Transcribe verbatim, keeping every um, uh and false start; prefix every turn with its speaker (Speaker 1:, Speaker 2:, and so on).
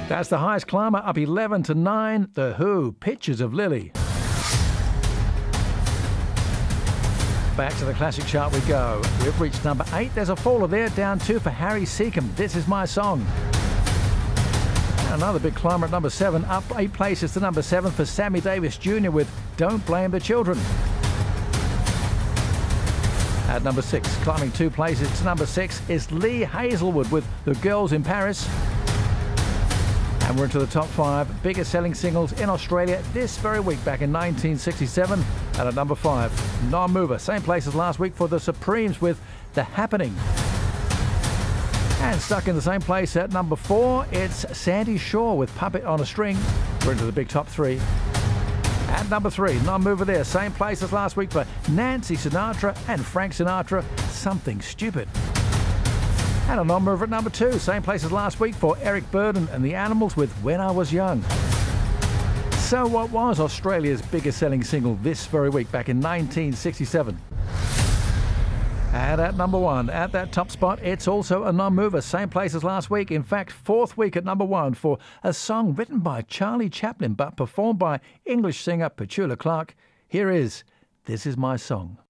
Speaker 1: That's the highest climber, up eleven to nine. The Who, Pictures of Lily. Back to the classic chart we go. We've reached number eight. There's a faller there, down two for Harry Seacombe. This Is My Song. Another big climber at number seven, up eight places to number seven for Sammy Davis Junior with Don't Blame the Children. At number six, climbing two places to number six, is Lee Hazelwood with The Girls in Paris. And we're into the top five biggest selling singles in Australia this very week, back in nineteen sixty-seven. And at number five, Non-Mover, same place as last week for The Supremes with The Happening. And stuck in the same place at number four, it's Sandy Shaw with Puppet on a String. We're into the big top three. At number three, Non-Mover there, same place as last week for Nancy Sinatra and Frank Sinatra, Something Stupid. And a non-mover at number two, same place as last week for Eric Burdon and the Animals with When I Was Young. So what was Australia's biggest selling single this very week, back in nineteen sixty-seven? And at number one, at that top spot, it's also a non-mover, same place as last week. In fact, fourth week at number one for a song written by Charlie Chaplin but performed by English singer Petula Clark. Here is This Is My Song.